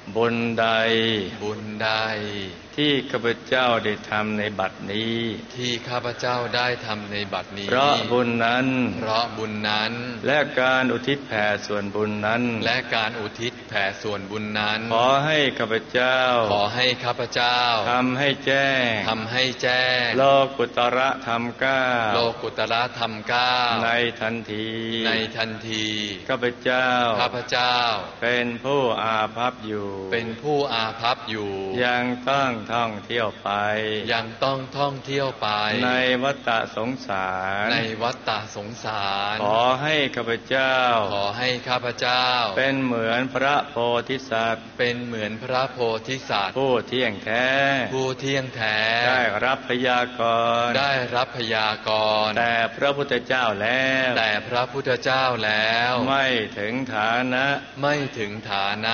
บุญใดบุญใดที่ข้าพเจ้าได้ทำในบัดนี้ที่ข้าพเจ้าได้ทำในบัดนี้เพราะบุญนั้นและการอุทิศแผ่ส่วนบุญนั้นขอให้ข้าพเจ้าทำให้แจ้งโลกุตระธรรมเก้าในทันทีข้าพเจ้าเป็นผู้อาภัพอยู่ยังต้องท่องเที่ยวไปในวัฏสงสารขอให้ข้าพเจ้าเป็นเหมือนพระโพธิสัตว์ผู้เที่ยงแท้ได้รับพยากรณ์แต่พระพุทธเจ้าแล้วไม่ถึงฐานะ